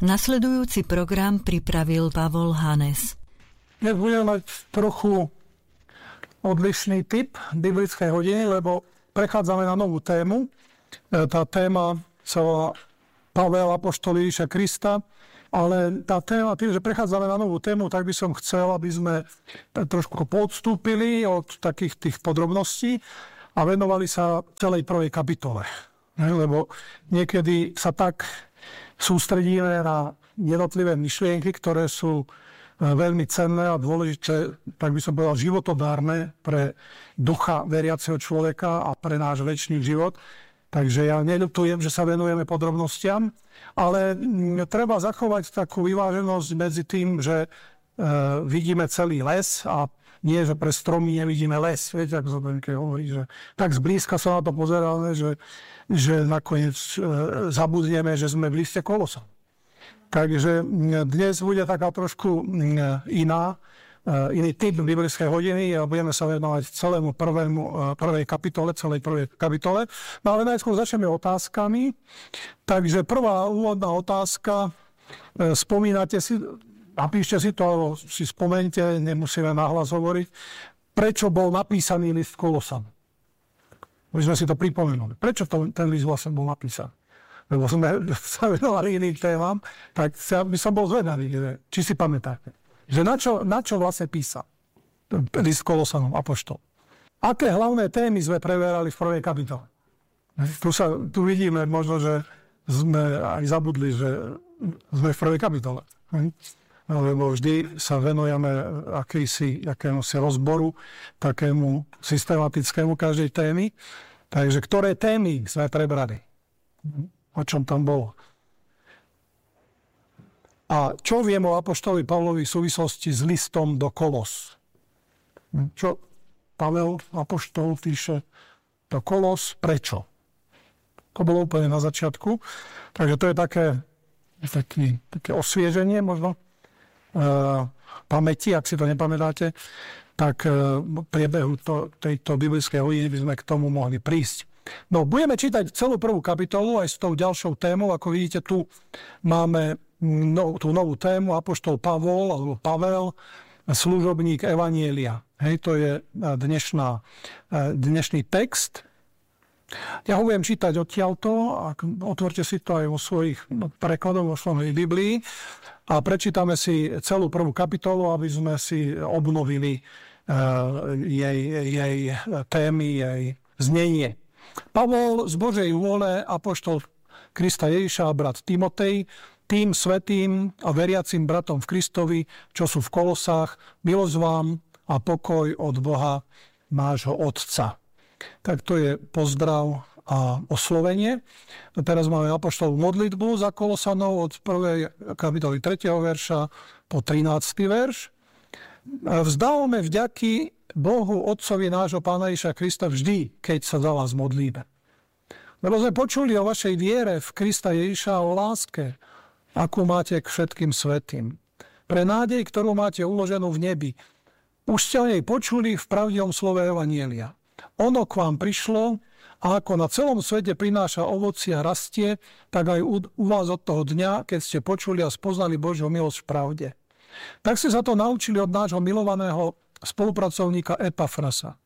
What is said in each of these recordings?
Nasledujúci program pripravil Pavol Hanes. Dnes budeme mať trochu odlišný typ biblickej hodiny, lebo prechádzame na novú tému. Tá téma sa volá Pavel, apoštol Ježiša Krista, ale tá téma, tým, že prechádzame na novú tému, tak by som chcel, aby sme trošku podstúpili od takých tých podrobností a venovali sa celej prvej kapitole. Lebo niekedy sa tak sústredíme na jednotlivé myšlienky, ktoré sú veľmi cenné a dôležité, tak by som povedal, životodárne pre ducha veriaceho človeka a pre náš večný život. Takže ja neľutujem, že sa venujeme podrobnostiam, ale treba zachovať takú vyváženosť medzi tým, že vidíme celý les a nie, že pre stromy nevidíme les. Viete, ako sa to niekedy hovorí, že tak zblízka sa na to pozeráme, že nakoniec zabudneme, že sme v liste kolosa. Takže dnes bude taká trošku iný typ biblickej hodiny a budeme sa venovať prvej kapitole. No ale najskôr začneme otázkami. Takže prvá úvodná otázka. Spomínate si, napíšte si to, alebo si spomente, nemusíme nahlas hovoriť, prečo bol napísaný list Kolosan. My sme si to pripomenuli. Prečo ten list vlastne bol napísaný? Lebo sme sa venovali iným témam, tak by som bol zvedavý, či si pamätáte. Že na čo vlastne písal list Kolosanom, apoštol. Aké hlavné témy sme preberali v prvej kapitole? Tu vidíme možno, že sme aj zabudli, že sme v prvej kapitole. Lebo vždy sa venujeme akému rozboru, takému systematickému každej témy. Takže ktoré témy sme prebrali? O čom tam bolo? A čo viem o apoštolovi Pavlovi v súvislosti s listom do Kolos? Čo Pavel, apoštol, píše do Kolos? Prečo? To bolo úplne na začiatku. Takže to je také osvieženie možno pamäti, ak si to nepamätáte, tak v priebehu tejto biblickej hodiny by sme k tomu mohli prísť. No, budeme čítať celú prvú kapitolu aj s tou ďalšou témou. Ako vidíte, tu máme tú novú tému, apoštol Pavol, alebo Pavel, služobník Evanjelia. Hej, to je dnešný text. Ja ho budem čítať odtiaľto, otvorte si to aj vo svojich prekladoch, vo svojej Biblii a prečítame si celú prvú kapitolu, aby sme si obnovili jej témy, jej znenie. Pavol z Božej vôle, apoštol Krista Ježiša a brat Timotej, tým svätým a veriacim bratom v Kristovi, čo sú v Kolosách, milosť vám a pokoj od Boha, nášho Otca. Tak to je pozdrav a oslovenie. Teraz máme apoštolovú modlitbu za Kolosanov od 1. kapitoly 3. verša po 13. verš. Vzdávame vďaky Bohu, Otcovi nášho Pána Ježiša Krista vždy, keď sa za vás modlíme. Lebo sme počuli o vašej viere v Krista Ježiša a o láske, akú máte k všetkým svätým. Pre nádej, ktorú máte uloženú v nebi. Už ste o nej počuli v pravdivom slove Evanjelia. Ono k vám prišlo a ako na celom svete prináša ovocie a rastie, tak aj u vás od toho dňa, keď ste počuli a spoznali Božiu milosť v pravde. Tak ste sa to naučili od nášho milovaného spolupracovníka Epafrasa.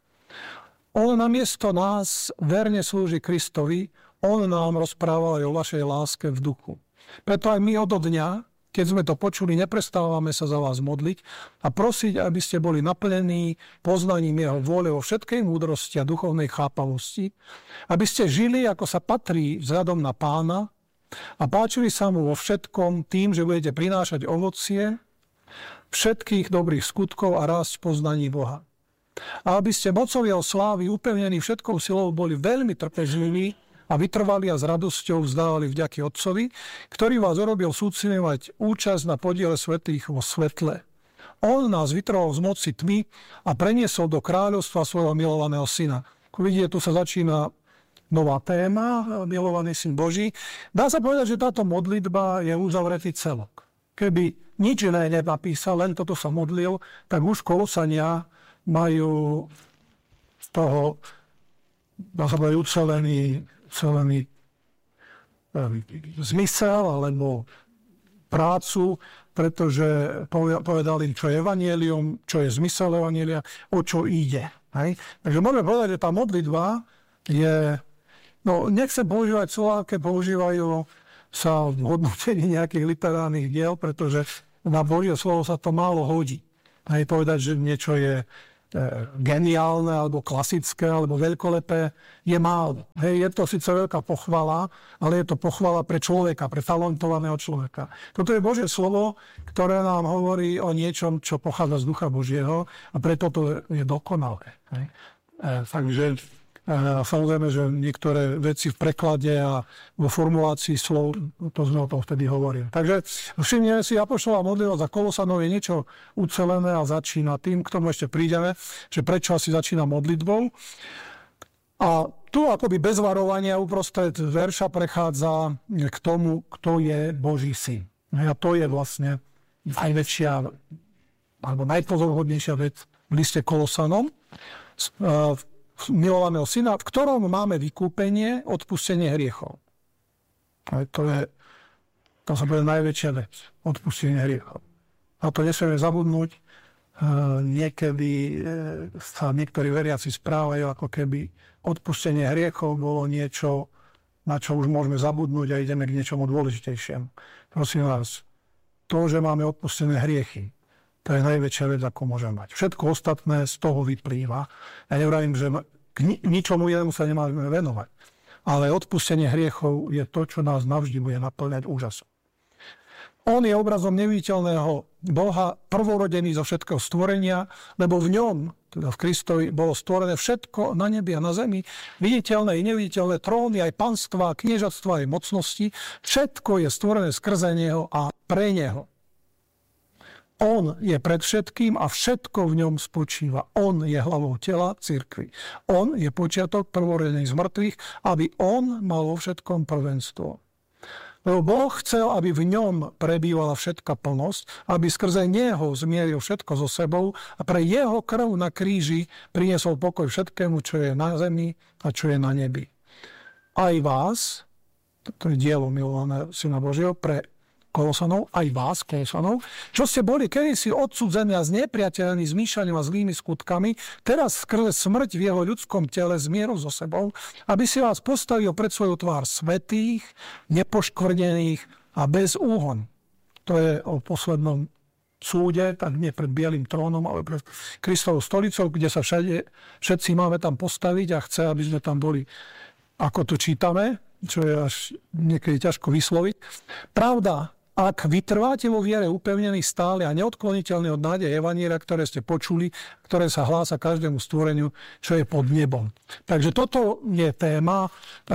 On namiesto nás verne slúži Kristovi, on nám rozprával aj o vašej láske v duchu. Preto aj my od dňa, keď sme to počuli, neprestávame sa za vás modliť a prosiť, aby ste boli naplnení poznaním jeho vôle vo všetkej múdrosti a duchovnej chápavosti, aby ste žili, ako sa patrí vzhľadom na Pána a páčili sa mu vo všetkom tým, že budete prinášať ovocie všetkých dobrých skutkov a rásť v poznaní Boha. A aby ste mocou jeho slávy upevnení všetkou silou boli veľmi trpezliví a vytrvali a s radosťou vzdávali vďaky Otcovi, ktorý vás urobil súcne mať účasť na podiele svätých vo svetle. On nás vytrval z moci tmy a preniesol do kráľovstva svojho milovaného syna. Ako vidíte, tu sa začína nová téma, milovaný syn Boží. Dá sa povedať, že táto modlitba je uzavretý celok. Keby nič iné nenapísal, len toto sa modlil, tak už Kolosania majú z toho, dá sa povedať, ucelený zmysel alebo prácu, pretože povedal im, čo je evanjelium, čo je zmysel evanjelia, o čo ide. Hej? Takže môžeme povedať, že tá modlitba je, nechcem používať slova, keď používajú sa v hodnotení nejakých literárnych diel, pretože na Božie slovo sa to málo hodí. Hej, povedať, že niečo je geniálne, alebo klasické, alebo veľkolepé, je málo. Hej, je to síce veľká pochvala, ale je to pochvala pre človeka, pre talentovaného človeka. Toto je Božie slovo, ktoré nám hovorí o niečom, čo pochádza z Ducha Božieho a preto to je dokonalé. Hej. Takže samozrejme, že niektoré veci v preklade a vo formulácii slov, to sme o tom vtedy hovorili. Takže všimneme si, apoštolová modlitba za Kolosanov je niečo ucelené a začína tým, k tomu ešte prídeme, že prečo asi začína modlitbou. A tu akoby bez varovania uprostred verša prechádza k tomu, kto je Boží syn. A to je vlastne najväčšia alebo najpozoruhodnejšia vec v liste Kolosanom. Milovaného syna, v ktorom máme vykúpenie, odpustenie hriechov. A to sa bude najväčšia vec, odpustenie hriechov. A to nesmieme zabudnúť. Niekedy sa niektorí veriaci správajú, ako keby odpustenie hriechov bolo niečo, na čo už môžeme zabudnúť a ideme k niečomu dôležitejšiemu. Prosím vás, to, že máme odpustené hriechy, to je najväčšia vec, ako môžeme mať. Všetko ostatné z toho vyplýva. Ja nevravím, že k ničomu inému sa nemáme venovať. Ale odpustenie hriechov je to, čo nás navždy bude naplňať úžasom. On je obrazom neviditeľného Boha, prvorodený zo všetkého stvorenia, lebo v ňom, teda v Kristovi, bolo stvorené všetko na nebi a na zemi, viditeľné i neviditeľné tróny, aj panstva, kniežatstva, aj mocnosti. Všetko je stvorené skrze neho a pre neho. On je pred všetkým a všetko v ňom spočíva. On je hlavou tela cirkvi. On je počiatok prvorodený z mŕtvych, aby on mal vo všetkom prvenstvo. Lebo Boh chcel, aby v ňom prebývala všetká plnosť, aby skrze neho zmieril všetko so sebou a pre jeho krv na kríži priniesol pokoj všetkému, čo je na zemi a čo je na nebi. Aj vás, to je dielo milovaného Syna Božieho, pre Kolosanov, aj vás, Kolosanov, čo ste boli kedysi odsudzení a znepriateľení zmýšľaním a zlými skutkami, teraz skrze smrť v jeho ľudskom tele zmieril so sebou, aby si vás postavil pred svoju tvár svätých, nepoškvrnených a bez úhon. To je o poslednom súde, tak nie pred bielým trónom, ale pred Kristovou stolicou, kde sa všetci máme tam postaviť a chce, aby sme tam boli, ako to čítame, čo je až niekedy ťažko vysloviť. Pravda, ak vytrváte vo viere upevnený stále a neodkloniteľný od nádeje evanjelia, ktoré ste počuli, ktoré sa hlása každému stvoreniu, čo je pod nebom. Takže toto je téma,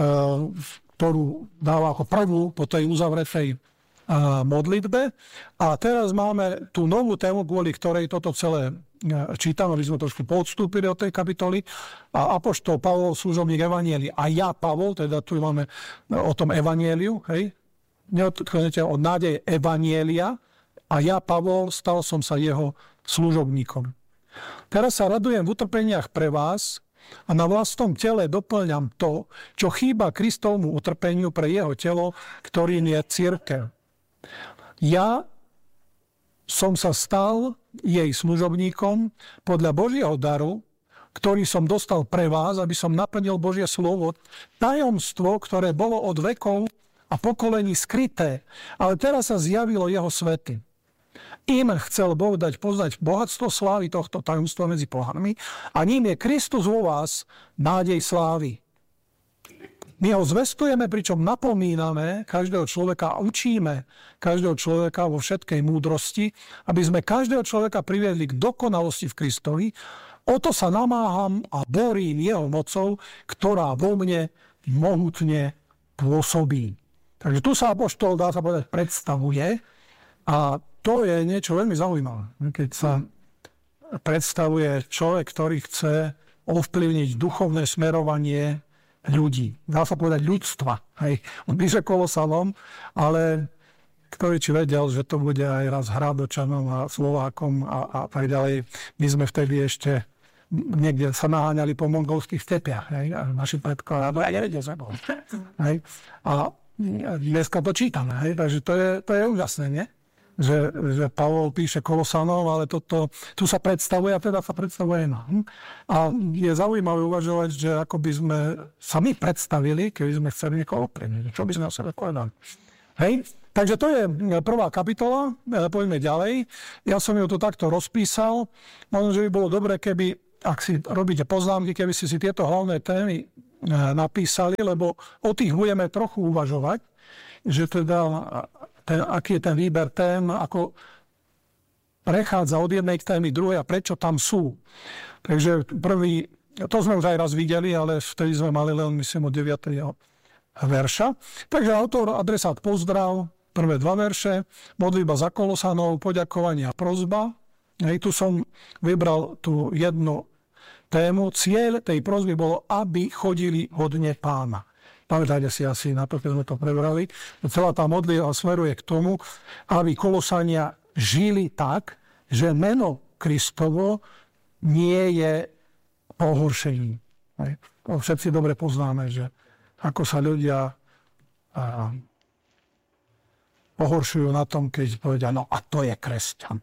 ktorú dáva ako prvú po tej uzavretej modlitbe. A teraz máme tú novú tému, kvôli ktorej toto celé čítam, aby sme trošku podstúpili od tej kapitoly. A apoštol Pavol, služobník evanjelia. A ja, Pavol, teda tu máme o tom evanjeliu, hej, neodkloniteľ od nádeje evanjelia, a ja, Pavol, stal som sa jeho služobníkom. Teraz sa radujem v utrpeniach pre vás a na vlastnom tele doplňam to, čo chýba Kristovmu utrpeniu pre jeho telo, ktorým je cirkev. Ja som sa stal jej služobníkom podľa Božieho daru, ktorý som dostal pre vás, aby som naplnil Božie slovo, tajomstvo, ktoré bolo od vekov a pokolení skryté, ale teraz sa zjavilo jeho svätým. Im chcel Boh dať poznať bohatstvo slávy tohto tajomstva medzi pohanmi a ním je Kristus vo vás, nádej slávy. My ho zvestujeme, pričom napomíname každého človeka a učíme každého človeka vo všetkej múdrosti, aby sme každého človeka priviedli k dokonalosti v Kristovi. O to sa namáham a borím jeho mocou, ktorá vo mne mohutne pôsobí. Takže tu sa apoštol, dá sa povedať, predstavuje a to je niečo veľmi zaujímavé. Keď sa predstavuje človek, ktorý chce ovplyvniť duchovné smerovanie ľudí. Dá sa povedať ľudstva. Hej. On píše Kolosanom, ale ktorý či vedel, že to bude aj raz Hradočanom a Slovákom a tak ďalej. My sme vtedy ešte niekde sa naháňali po mongolských stepiach. Hej. A naši predkovia, ja nevedel, že bol. Hej. A dneska to čítame, hej? Takže to je úžasné, nie? Že Pavol píše Kolosanom, ale tu sa predstavuje, a teda sa predstavuje nám. A je zaujímavé uvažovať, že ako by sme sa my predstavili, keby sme chceli niekoho opremiť. Čo by sme o sebe povedali? Hej? Takže to je prvá kapitola, poďme ďalej. Ja som ju tu takto rozpísal. Možno, že by bolo dobre, keby, ak si robíte poznámky, keby si tieto hlavné témy napísali, lebo o tých budeme trochu uvažovať, že teda aký je ten výber tém, ako prechádza od jednej k témy druhej a prečo tam sú. Takže prvý, to sme už aj raz videli, ale vtedy sme mali len, myslím, od 9. verša. Takže autor, adresát, pozdrav, prvé 2 verše, modlitba za Kolosanov, poďakovanie a prosba. Hej, tu som vybral tú jednu tému. Cieľ tej prosby bolo, aby chodili hodne Pána. Pamätajte si asi na to, keď sme to prebrali. Celá tá modlitba smeruje k tomu, aby Kolosania žili tak, že meno Kristovo nie je pohoršením. To všetci dobre poznáme, že ako sa ľudia pohoršujú na tom, keď povedia, no a to je kresťan.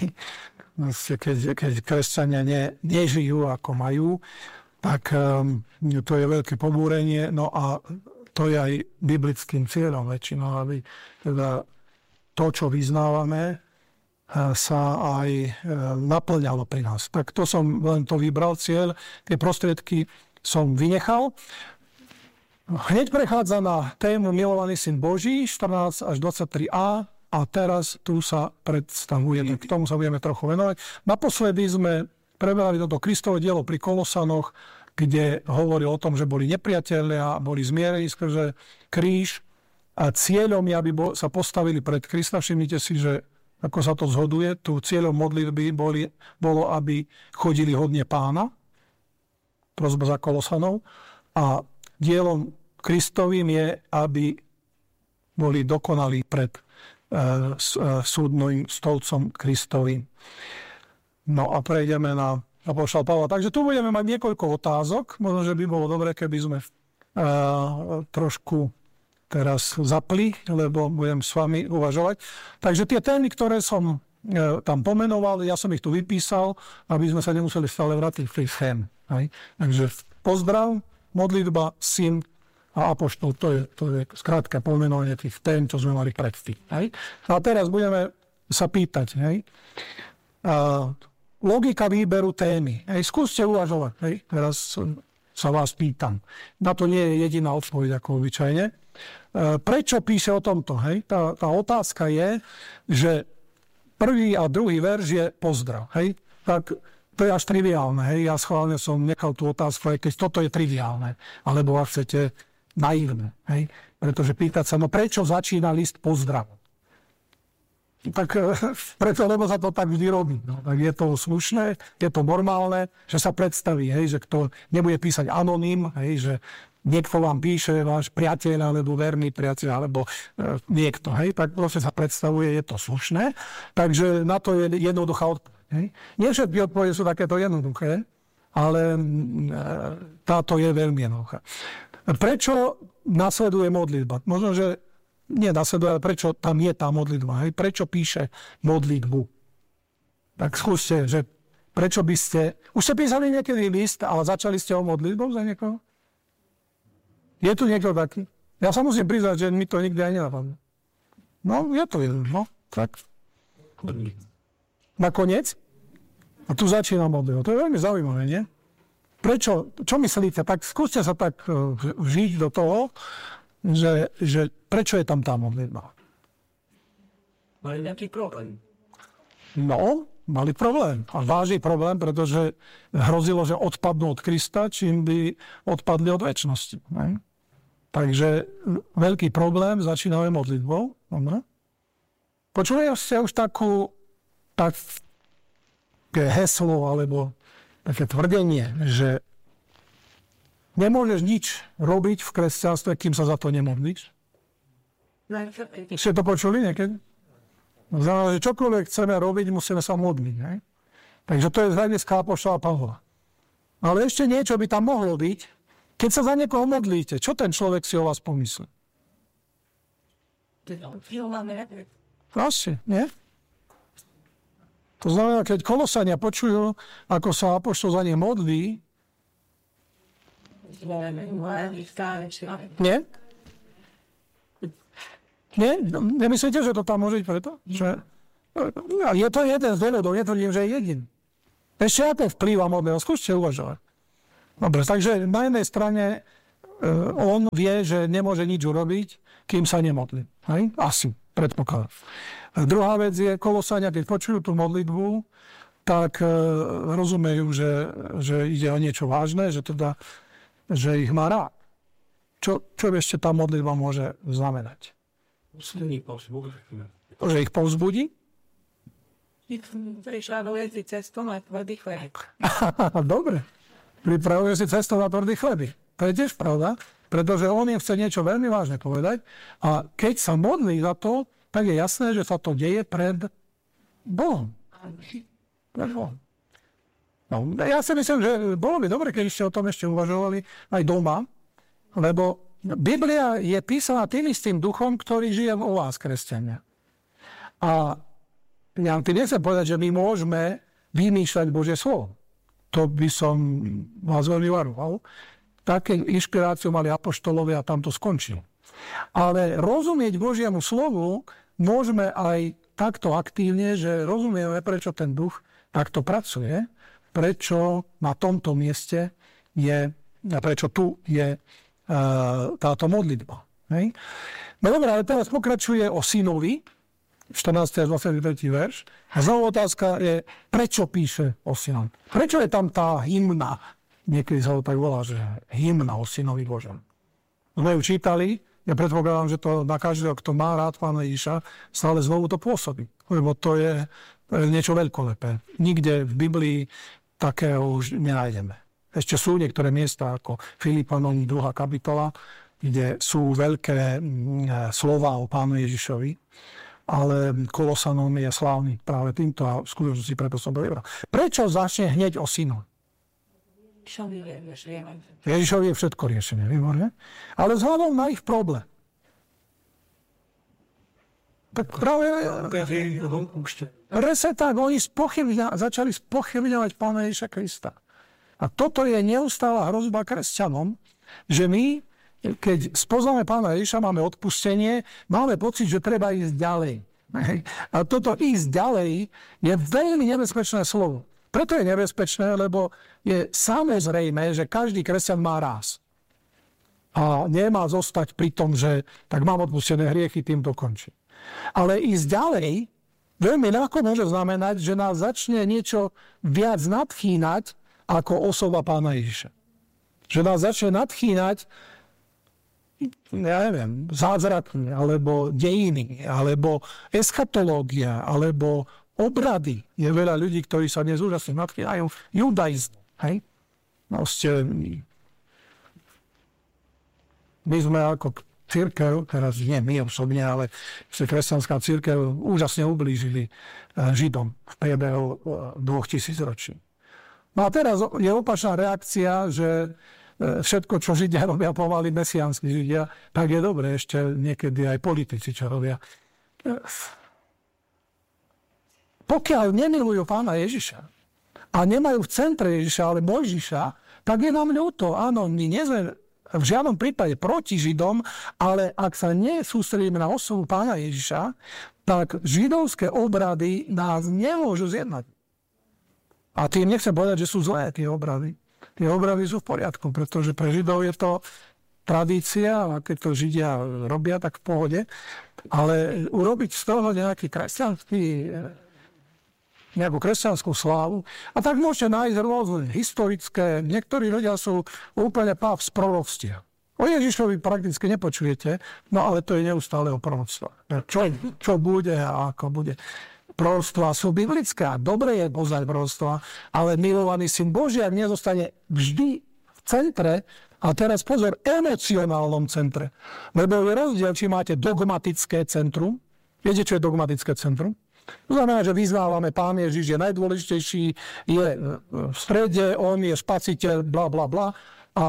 Keď kresťania nežijú ako majú, tak to je veľké pobúrenie. No a to je aj biblickým cieľom väčšinou, aby teda to, čo vyznávame, sa aj naplňalo pri nás. Tak to som len to vybral cieľ. Tie prostriedky som vynechal. Hneď prechádza na tému Milovaný syn Boží, 14 až 23a. A teraz tu sa predstavujeme. K tomu sa budeme trochu venovať. Naposledy sme preberali toto Kristovo dielo pri Kolosanoch, kde hovoril o tom, že boli nepriatelia, boli zmierení skrze kríž a cieľom je, aby sa postavili pred Krista. Všimnite si, že ako sa to zhoduje, tu cieľom modlitby bolo, aby chodili hodne Pána, prosba za Kolosanov, a dielom Kristovým je, aby boli dokonalí pred súdnym stolcom Kristovým. No a prejdeme na apoštola Pavla. Takže tu budeme mať niekoľko otázok. Možno, že by bolo dobré, keby sme trošku teraz zapli, lebo budem s vami uvažovať. Takže tie témy, ktoré som tam pomenoval, ja som ich tu vypísal, aby sme sa nemuseli stále vrátiť v sem. Takže pozdrav, modlitba, syn a apoštol. To je skrátke pomenovanie tých tém, čo sme mali predtým. A teraz budeme sa pýtať. Logika výberu témy. Skúste uvažovať. Teraz sa vás pýtam. Na to nie je jediná odpoveď, ako obyčajne. Prečo píše o tomto? Tá otázka je, že prvý a druhý verš je pozdrav. Tak to je až triviálne. Ja schválne som nechal tú otázku, aj keď toto je triviálne. Alebo ak chcete, naivné. Pretože pýtať sa, no prečo začína list pozdravom? Tak preto, lebo sa to tak vždy robí. No, tak je to slušné, je to normálne, že sa predstaví, že kto nebude písať anonym, že niekto vám píše, váš priateľ, alebo verný priateľ, alebo niekto, tak proste sa predstavuje, je to slušné. Takže na to je jednoduchá odpoveď. Nie všetky odpovede sú takéto jednoduché, ale táto je veľmi jednoduchá. Prečo nasleduje modlitba? Možno, že nie nasleduje, ale prečo tam je tá modlitba? Prečo píše modlitbu? Tak skúste, že prečo by ste... Už ste písali niekedy list, ale začali ste o modlitbou za niekoho? Je tu niekto taký? Ja sa musím priznať, že mi to nikdy aj nenapadlo. No, je to jeden, no. Tak. Nakoniec? A tu začína modlitba. To je veľmi zaujímavé, nie? Prečo? Čo myslíte? Tak skúste sa tak vžiť do toho, že prečo je tam tá modlitba? Mali nejaký problém. No, mali problém. A vážny problém, pretože hrozilo, že odpadnú od Krista, čím by odpadli od večnosti. Ne? Takže veľký problém, začíname modlitbou. Dobre? Počuli ste už také heslo, alebo také tvrdenie, že nemôžeš nič robiť v kresťanstve, kým sa za to nemodlíš? Ste to počuli niekedy? Znamená, že čokoľvek chceme robiť, musíme sa modliť. Ne? Takže to je z hľadiska apoštola Pavla. Ale ešte niečo by tam mohlo byť. Keď sa za niekoho modlíte, čo ten človek si o vás pomyslí? Asi, nie? To znamená, keď Kolosania počujú, ako sa apoštol za ne modlí, nie? Nie? Nemyslíte, že to tam môže byť preto? Že... Je to jeden z dôvodov, netvrdím, že je jediný. Ešte aké vplyva modlého? Skúste uvažovať. Dobre, takže na jednej strane on vie, že nemôže nič urobiť, kým sa nemodlí. Hej? Asi, predpokladám. Druhá vec je, Kolosania, keď počujú tú modlitbu, tak rozumejú, že ide o niečo vážne, že ich má rád. Čo ešte tá modlitba môže znamenať? Že ich povzbudí? Pripravuje si cestu na tvrdý chleb. Dobre. Pripravuje si cestu na tvrdý chleby. To je tiež pravda, pretože on im chce niečo veľmi vážne povedať a keď sa modlí za to, tak je jasné, že sa to deje pred Bohom. Pred Bohom. No, ja si myslím, že bolo by dobre, keď ste o tom ešte uvažovali aj doma, lebo Biblia je písaná tým istým duchom, ktorý žije vo vás, kresťania. A ja tým nechcem povedať, že my môžeme vymýšľať Božie slovo. To by som vás veľmi varoval. Také inšpiráciu mali apoštolovia a tam to skončilo. Ale rozumieť Božiemu slovu môžeme aj takto aktívne, že rozumieme, prečo ten duch takto pracuje, prečo na tomto mieste je, prečo tu je táto modlitba. Hej? No dobré, ale teraz pokračuje o synovi, 14. až 23. verš. A znovu otázka je, prečo píše o synovi? Prečo je tam tá hymna? Niekedy sa to tak volá, že hymna o synovi Božom. Sme ju čítali, ja predpokladám, že to na každého, kto má rád Pána Ježiša, stále znovu to pôsobí. Lebo to je niečo veľkolepé. Nikde v Biblii takého už nenájdeme. Ešte sú niektoré miesta, ako Filipanom 2. kapitola, kde sú veľké slová o Pánu Ježišovi, ale Kolosanom je slávny práve týmto a v skutočnosti preto som bol vybral. Prečo začne hneď o synu? Ježišovi je všetko riešené, výborne. Ale vzhľadom na ich problém. Tak práve tak oni začali spochybňovať Pána Ježiša Krista. A toto je neustála hrozba kresťanom, že my, keď spoznáme Pána Ježiša, máme odpustenie, máme pocit, že treba ísť ďalej. A toto ísť ďalej je veľmi nebezpečné slovo. Preto je nebezpečné, lebo je samozrejme, že každý kresťan má ráz. A nemá zostať pri tom, že tak mám odpustené hriechy, tým to končí. Ale ísť ďalej veľmi ľahko môže znamenať, že nás začne niečo viac nadchýnať ako osoba Pána Ježiša. Že nás začne nadchýnať, ja neviem, zázraky, alebo dejiny, alebo eschatológia, alebo obrady. Je veľa ľudí, ktorí sa dnes úžasne nadchýnajú judaizmu. Hej? My sme ako cirkev, teraz nie my osobne, ale kresťanská cirkev úžasne ublížili Židom v priebehu 2000 ročí. No a teraz je opačná reakcia, že všetko, čo Židia robia pomaly mesiánsky Židia, tak je dobre ešte niekedy aj politici, čo robia. Pokiaľ nemilujú Pána Ježiša a nemajú v centre Ježiša, ale Mojžiša, tak je nám ľúto. Áno, my nie sme v žiadnom prípade proti Židom, ale ak sa nesústredíme na osobu Pána Ježiša, tak židovské obrady nás nemôžu zjednať. A tým nechcem povedať, že sú zlé tie obrady. Tie obrady sú v poriadku, pretože pre Židov je to tradícia, a keď to Židia robia, tak v pohode. Ale urobiť z toho nejakú kresťanskú slávu. A tak môžete nájsť rôzne historické. Niektorí ľudia sú úplne páv z proroctiev. O Ježišovi prakticky nepočujete, no ale to je neustále o proroctve. Čo bude a ako bude. Proroctvá sú biblické. Dobre je poznať proroctvá, ale milovaný syn Boží, ak nezostane vždy v centre, a teraz pozor, emocionálnom centre. Lebo je rozdiel, či máte dogmatické centrum. Viete, čo je dogmatické centrum? To znamená, že vyznávame, Pán Ježiš je najdôležitejší, je v strede, on je spasiteľ, bla, bla, bla. A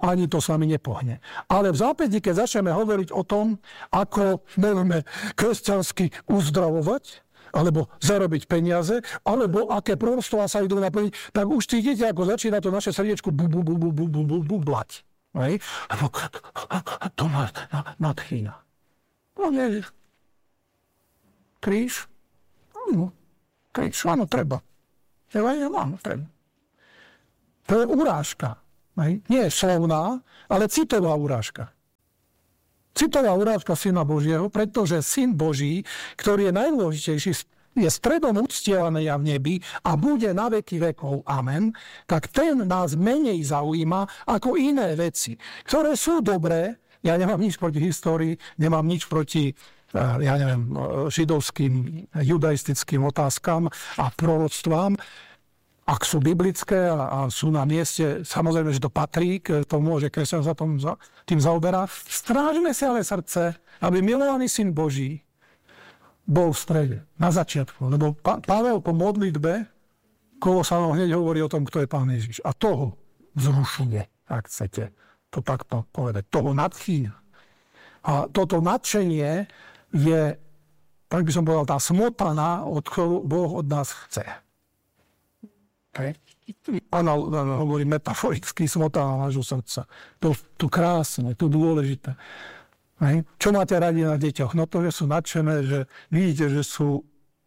ani to sa mi nepohne. Ale v zápätí, keď začneme hovoriť o tom, ako môžeme kresťansky uzdravovať, alebo zarobiť peniaze, alebo aké proroctvá sa idú naplniť, tak už cítite, ako začína to naše srdiečko bublať. Lebo to ma nadchýna. No nie. Kríž? No, kríž, áno, treba. Áno, treba. To je urážka. Nie slovná, ale citová urážka. Citová urážka Syna Božieho, pretože Syn Boží, ktorý je najdôležitejší, je stredom uctievania v nebi a bude na veky vekov. Amen. Tak ten nás menej zaujíma ako iné veci, ktoré sú dobré. Ja nemám nič proti histórii, nemám nič proti židovským, judaistickým otázkam a proroctvám. Ak sú biblické a sú na mieste, samozrejme, že to patrí k tomu, že kresťan sa tým zaoberá. Strážme si ale srdce, aby milovaný Syn Boží bol v strede, na začiatku. Lebo Pavel po modlitbe Kolosanom hneď hovorí o tom, kto je Pán Ježiš. A toho vzrušuje, ak chcete to takto povedať. Toho nadchýňa. A toto nadšenie je, tak by som povedal, tá smotana, od ktorú Boh od nás chce. Okay. Ona hovorí metaforicky smotana nášho srdca. To krásne, to dôležité. Okay. Čo máte radi na deťoch? No to, že sú nadšené, že vidíte, že sú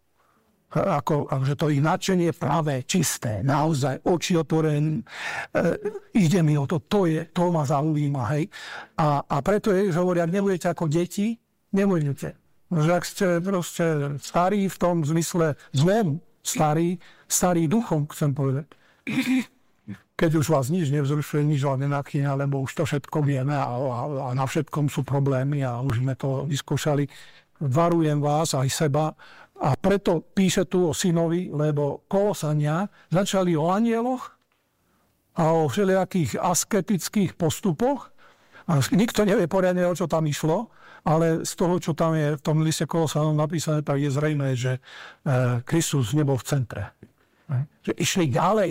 že to ich nadšenie je pravé, čisté, naozaj, oči otvorené, ide mi o to, to ma zaujíma, hej. A preto Ježiš hovorí, ak nebudete ako deti, nebudete. Že ak ste proste starí v tom zmysle zlom, starý duchom, chcem povedať. Keď už vás nič nevzrušuje, nič vás nenachýňa, lebo už to všetko vieme a na všetkom sú problémy a už sme to vyskúšali. Varujem vás aj seba a preto píše tu o synovi, lebo Kolosania začali o anjeloch a o všelijakých asketických postupoch. A nikto nevie poriadne, o čo tam išlo, ale z toho, čo tam je v tom liste Kolosanom napísané, tak je zrejmé, že Kristus nebol v centre. Že išli ďalej.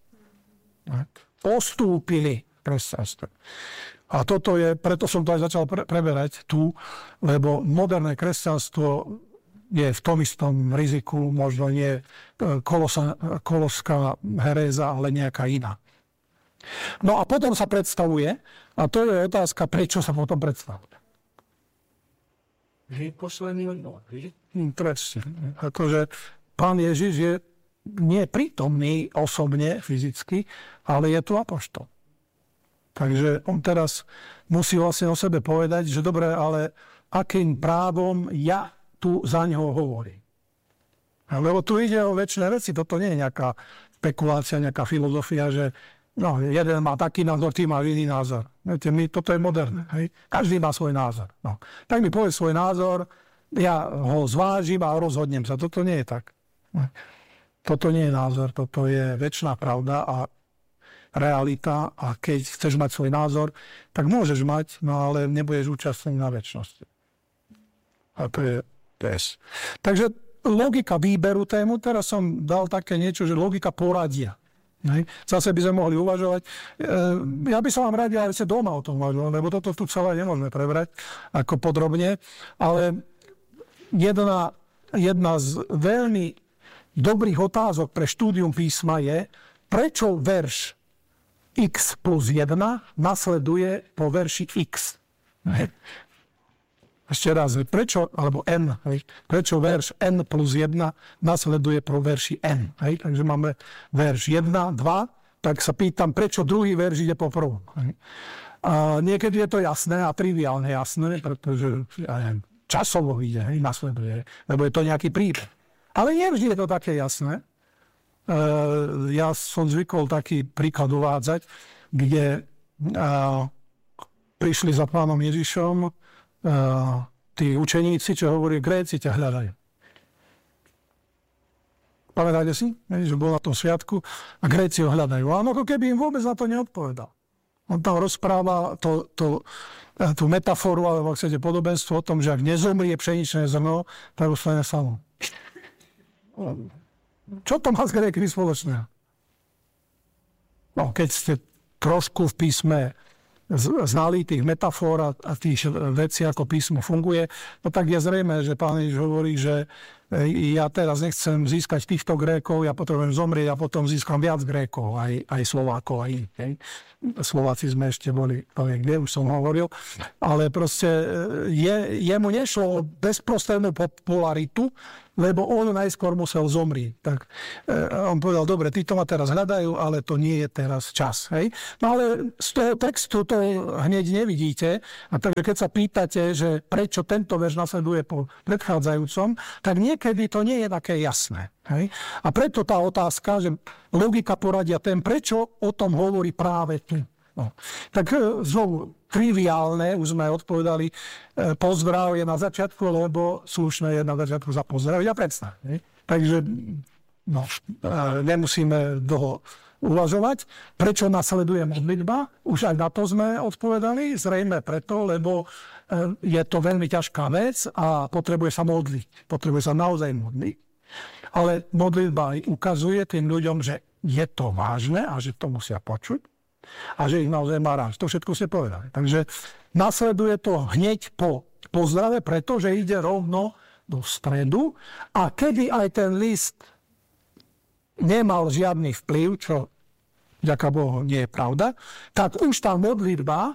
Postúpili kresťanstvo. A preto som to aj začal preberať tu, lebo moderné kresťanstvo je v tom istom riziku, možno nie koloská heréza, ale nejaká iná. No a potom sa predstavuje, a to je otázka, prečo sa potom predstavuje. Presne. Akože Pán Ježiš je nie prítomný osobne, fyzicky, ale je tu apoštol. Takže on teraz musí vlastne o sebe povedať, že dobre, ale akým právom ja tu za ňoho hovorím. Lebo tu ide o večné veci, toto nie je nejaká spekulácia, nejaká filozofia, že jeden má taký názor, ty máš iný názor. Viete, toto je moderné. Hej? Každý má svoj názor. No. Tak mi povedz svoj názor, ja ho zvážim a rozhodnem sa. Toto nie je tak. Toto nie je názor, toto je večná pravda a realita a keď chceš mať svoj názor, tak môžeš mať, no ale nebudeš účastný na večnosti. A to je test. Takže logika výberu tému, teraz som dal také niečo, že logika poradia. Zase by sme mohli uvažovať. Ja by som vám radil, aby ste doma o tom uvažovali, lebo toto tu celé nemôžeme prebrať ako podrobne, ale jedna z veľmi dobrých otázok pre štúdium písma je, prečo verš x plus 1 nasleduje po verši x. Ešte raz, prečo verš n plus 1 nasleduje po verši n. Takže máme verš 1, 2, tak sa pýtam, prečo druhý verš ide po prvom. A niekedy je to jasné a triviálne jasné, pretože časovo ide, nasleduje, lebo je to nejaký príbeh. Ale nie vždy je to také jasné. Ja som zvykol taký príklad uvádzať, kde prišli za Pánom Ježišom tí učeníci, čo hovorí, Gréci ťa hľadajú. Pamätáte si? Že bol na tom sviatku a Gréci ho hľadajú. Áno, ako keby im vôbec na to neodpovedal. On tam rozpráva tú metaforu, alebo ak chcete podobenstvo o tom, že ak nezomrie pšeničné zrno, tak ostane samo. Čo to má s Grékmi spoločného? No, keď ste trošku v písme znalý tých metafor a tých vecí, ako písmo funguje, no tak je zrejme, že Pán Ježiš hovorí, že ja teraz nechcem získať týchto Grékov, ja potrebujem zomrieť a potom získam viac Grékov, aj Slovákov, aj iných. Slováci sme ešte boli, kde už som hovoril, ale proste jemu nešlo o bezprostrednú popularitu, lebo on najskôr musel zomrieť. Tak on povedal, dobre, títo ma teraz hľadajú, ale to nie je teraz čas. Hej? No ale z toho textu to hneď nevidíte. A takže keď sa pýtate, že prečo tento verš nasleduje po predchádzajúcom, tak niekedy to nie je také jasné. Hej? A preto tá otázka, že logika poradia tém, prečo o tom hovorí práve tu. No. Tak znovu triviálne, už sme odpovedali, pozdrav je na začiatku, lebo slušné je na začiatku za pozdraviť a predstav. Takže no, nemusíme dlho uvažovať. Prečo nasleduje modlitba? Už aj na to sme odpovedali. Zrejme preto, lebo je to veľmi ťažká vec a potrebuje sa modliť. Potrebuje sa naozaj modliť. Ale modlitba ukazuje tým ľuďom, že je to vážne a že to musia počuť. A že ich naozaj má rád. To všetko ste povedali. Takže nasleduje to hneď po pozdrave, pretože ide rovno do stredu. A kedy aj ten list nemal žiadny vplyv, čo vďaka Bohu nie je pravda, tak už tá modlitba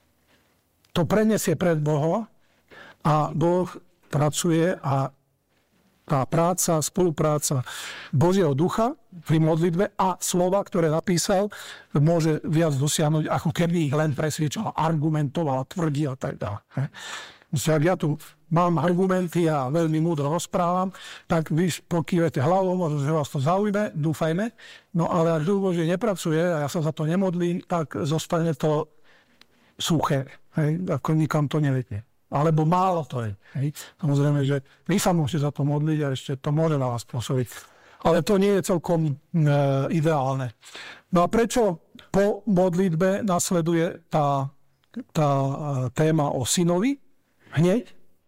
to prenesie pred Boha a Boh pracuje a tá práca, spolupráca Božieho ducha pri modlitbe a slova, ktoré napísal, môže viac dosiahnuť, ako keby ich len presviečal, argumentoval, tvrdil a tak ďalej. Ak ja tu mám argumenty a veľmi múdro rozprávam, tak vy pokývete hlavou, možno, že vás to zaujme, dúfajme, no ale ak Duch Boží nepracuje a ja sa za to nemodlím, tak zostane to suché, hej? Ako nikam to nevedie. Alebo málo to je. Hej. Samozrejme, že vy sa môžete za to modliť a ešte to môže na vás pôsobiť. Ale to nie je celkom ideálne. No a prečo po modlitbe nasleduje tá téma o synovi hneď?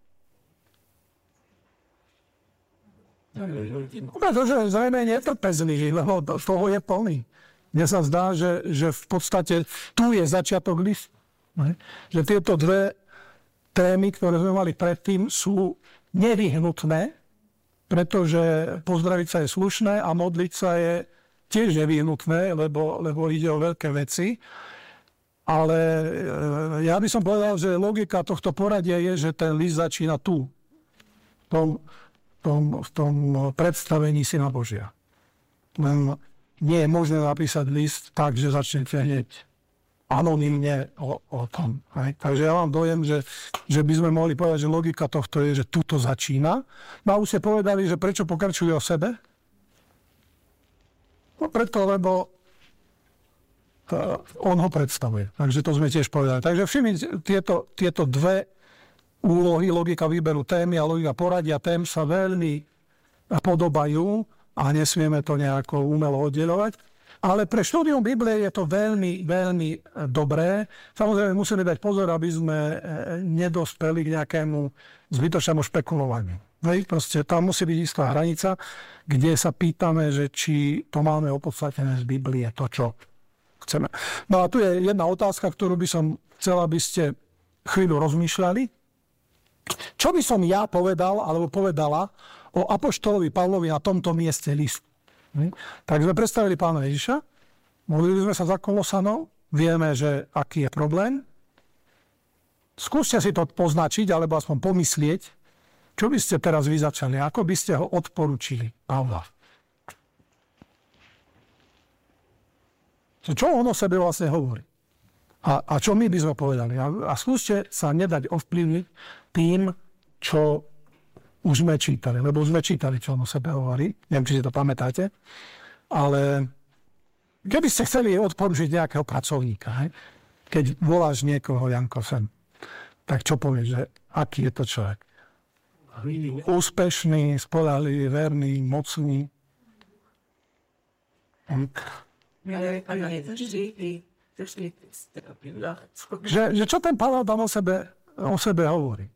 Pretože zrejme je netrpezlivý, lebo toho je plný. Mne sa zdá, že v podstate tu je začiatok listu. Že tieto dve témy, ktoré sme mali predtým, sú nevyhnutné, pretože pozdraviť sa je slušné a modliť sa je tiež nevyhnutné, lebo ide o veľké veci. Ale ja by som povedal, že logika tohto poradia je, že ten list začína tu, v tom predstavení Syna Božia. Len nie je možné napísať list tak, že začnete hneď anonymne o tom. Hej. Takže ja mám dojem, že by sme mohli povedať, že logika tohto je, že tuto začína. No a už ste povedali, že prečo pokračuje o sebe? No preto, lebo on ho predstavuje. Takže to sme tiež povedali. Takže všimnite, tieto dve úlohy, logika výberu témy a logika poradia tém sa veľmi podobajú a nesmieme to nejako umelo oddeľovať. Ale pre štúdium Biblie je to veľmi, veľmi dobré. Samozrejme musíme dať pozor, aby sme nedospeli k nejakému zbytočnému špekulovaniu. Proste tam musí byť istá hranica, kde sa pýtame, že či to máme opodstatnené z Biblie, to, čo chceme. No a tu je jedna otázka, ktorú by som chcel, aby ste chvíľu rozmýšľali. Čo by som ja povedal, alebo povedala o apoštolovi Pavlovi na tomto mieste listu? Tak sme predstavili Pána Ježiša, modlili sme sa za Kolosanov, vieme, že aký je problém. Skúste si to poznačiť, alebo aspoň pomyslieť, čo by ste teraz vy začali, ako by ste ho odporúčili, Pavla. Čo on o sebe vlastne hovorí? A čo my by sme povedali? A skúste sa nedať ovplyvniť tým, čo už sme čítali, lebo už sme čítali, čo on o sebe hovorí. Neviem, či si to pamätáte. Ale keby ste chceli odporučiť nejakého pracovníka, hej? Keď voláš niekoho, Janko, sem, tak čo povieš, že aký je to človek? Úspešný, spoľahlivý, verný, mocný. Že čo ten Pavel tam o sebe hovorí?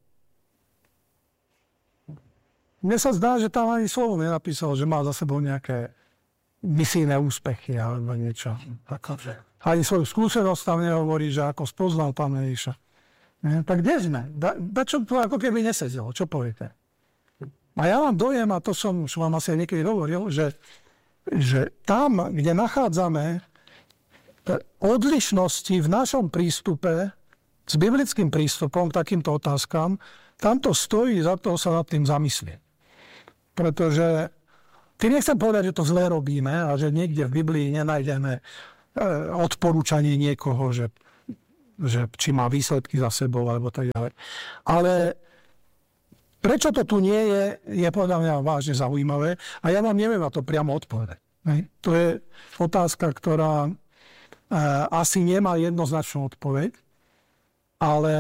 Mne sa zdá, že tam ani slovo nenapísal, že má za sebou nejaké misijné úspechy alebo niečo. Ani svoju skúsenosť tam nehovorí, že ako spoznal Pána Ježiša. Tak kde sme? Čo to ako keby nesedelo? Čo poviete? A ja mám dojem, a to som vám asi niekedy hovoril, že tam, kde nachádzame odlišnosti v našom prístupe s biblickým prístupom k takýmto otázkam, tam to stojí za to sa nad tým zamyslieť. Pretože tým nechcem povedať, že to zle robíme a že niekde v Biblii nenájdeme odporúčanie niekoho, že či má výsledky za sebou alebo tak ďalej. Ale prečo to tu nie je podľa mňa vážne zaujímavé a ja vám neviem na to priamo odpovedať. To je otázka, ktorá asi nemá jednoznačnú odpoveď, ale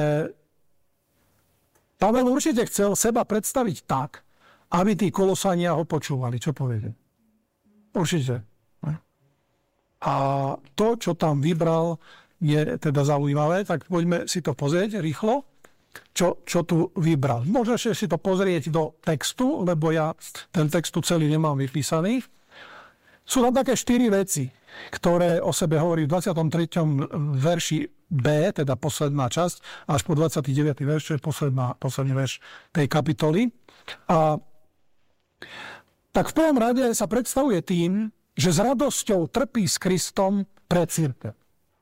Pavel určite chcel seba predstaviť tak, aby tí Kolosania ho počúvali. Čo poviete? Určite. A to, čo tam vybral, je teda zaujímavé, tak poďme si to pozrieť rýchlo, čo tu vybral. Môžete si to pozrieť do textu, lebo ja ten text tu celý nemám vypísaný. Sú tam také 4 veci, ktoré o sebe hovorí v 23. verši B, teda posledná časť, až po 29. verš, čo je posledný verš tej kapitoly. A tak v prvom rade sa predstavuje tým, že s radosťou trpí s Kristom pre cirkev.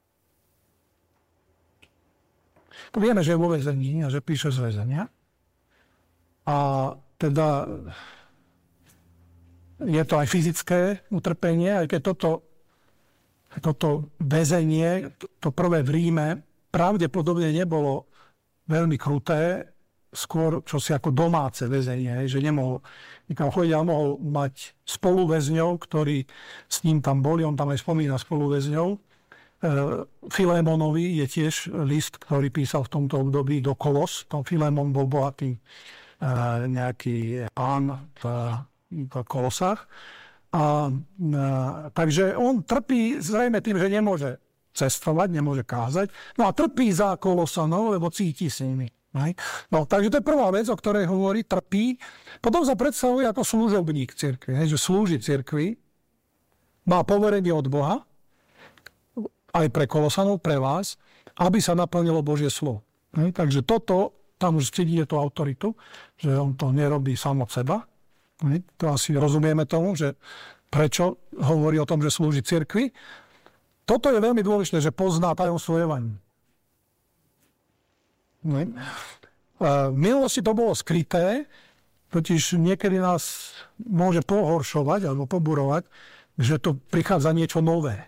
Vieme, že je vo väzení a že píše z väzenia. A teda je to aj fyzické utrpenie, aj keď toto väzenie, to prvé v Ríme, pravdepodobne nebolo veľmi kruté, skôr čosi ako domáce väzenie, že nemohol nikam chodiť, ale mohol mať spoluväzňov, ktorí s ním tam boli, on tam aj spomína spoluväzňov. Filémonovi je tiež list, ktorý písal v tomto období do Kolos. Filémon bol bohatý nejaký pán v Kolosách. Takže on trpí zrejme tým, že nemôže cestovať, nemôže kázať. No a trpí za Kolosanov, lebo cíti s nimi. No, takže to je prvá vec, o ktorej hovorí, trpí. Potom sa predstavuje ako služobník cirkvi, že slúži cirkvi, má poverenie od Boha, aj pre Kolosanov, pre vás, aby sa naplnilo Božie slovo. Takže toto, tam už cítite tú autoritu, že on to nerobí sám od seba. To asi rozumieme tomu, že prečo hovorí o tom, že slúži cirkvi. Toto je veľmi dôležité, že pozná tajomstvo evanjelia. V minulosti to bolo skryté, totiž niekedy nás môže pohoršovať alebo poburovať, že to prichádza niečo nové.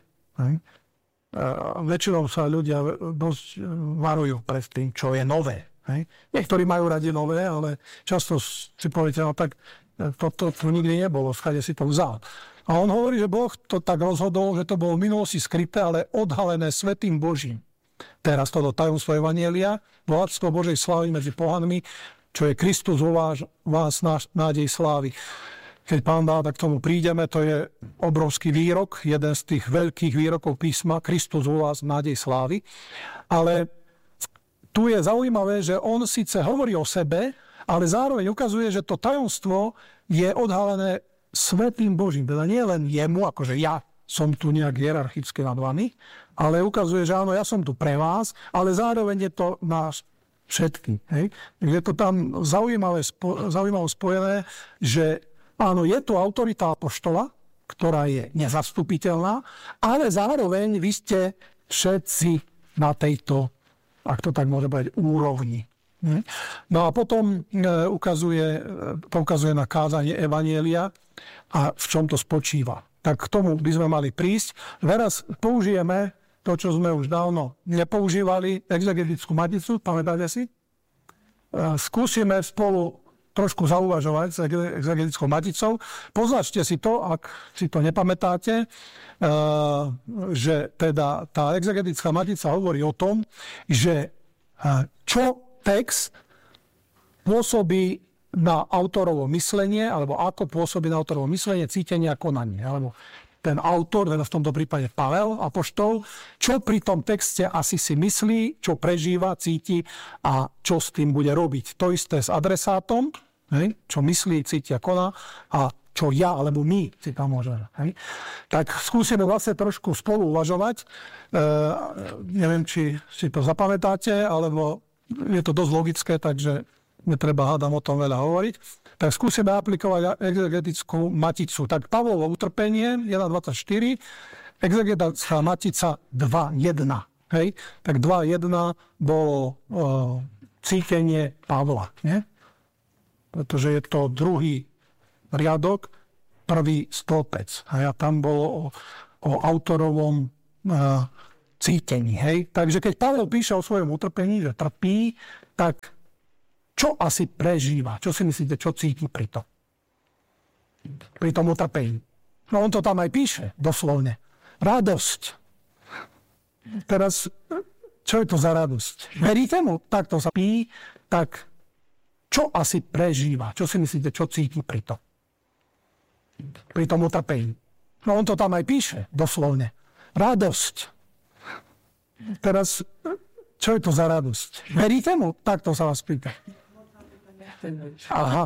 Väčšinou sa ľudia dosť varujú pred tým, čo je nové. Niektorí majú radi nové, ale často si poviete, no tak toto nikdy nebolo, skade si to vzal. A on hovorí, že Boh to tak rozhodol, že to bolo v minulosti skryté, ale odhalené svätým Božím. Teraz toto tajomstvo evanjelia, bohatstvo Božej slávy medzi pohanmi, čo je Kristus vo vás nádej slávy. Keď Pán dá, tak k tomu prídeme, to je obrovský výrok, jeden z tých veľkých výrokov písma, Kristus vo vás nádej slávy. Ale tu je zaujímavé, že on síce hovorí o sebe, ale zároveň ukazuje, že to tajomstvo je odhalené svätým Božím. Teda nie len jemu, akože ja som tu nejak hierarchicky nad vami, ale ukazuje, že áno, ja som tu pre vás, ale zároveň je to nás všetkých. Je to tam zaujímavé spojené, že áno, je tu autorita apoštola, ktorá je nezastupiteľná, ale zároveň vy ste všetci na tejto, ak to tak môže povedať, úrovni. No a potom poukazuje na kázanie evanjelia a v čom to spočíva. Tak k tomu by sme mali prísť. Teraz použijeme to, čo sme už dávno nepoužívali, exegetickú maticu, pamätáte si? Skúsime spolu trošku zauvažovať s exegetickou maticou. Poznačte si to, ak si to nepamätáte, že teda tá exegetická matica hovorí o tom, že čo text pôsobí na autorovo myslenie, alebo ako pôsobí na autorovo myslenie, cítenie a konanie. Alebo ten autor, teda v tomto prípade Pavel, apoštol, čo pri tom texte asi si myslí, čo prežíva, cíti a čo s tým bude robiť. To isté s adresátom, čo myslí, cíti a koná, a čo ja, alebo my si tam môžeme. Hej? Tak skúsime vlastne trošku spolu uvažovať. Neviem, či si to zapamätáte, alebo je to dosť logické, takže netreba, hádam, o tom veľa hovoriť. Tak skúsime aplikovať exegetickú maticu. Tak Pavlovo utrpenie 1.24, exegetická matica 2.1. Hej? Tak 2.1 bolo cítenie Pavla. Nie? Pretože je to druhý riadok, prvý stĺpec. A tam bolo o autorovom cítení. Hej? Takže keď Pavel píše o svojom utrpení, že trpí, tak čo asi prežíva? Čo si myslíte, čo cíti pri tom? Pri tom utrpení. No on to tam aj píše, doslovne. Radosť. Teraz, čo je to za radosť? Veríte mu? Tak to sa pí, tak čo asi prežíva? Čo si myslíte, čo cíti pri tom? Pri tom utrpení. No on to tam aj píše, doslovne. Radosť. Teraz, čo je to za radosť? Veríte mu? Tak to sa vás pýta. Aha,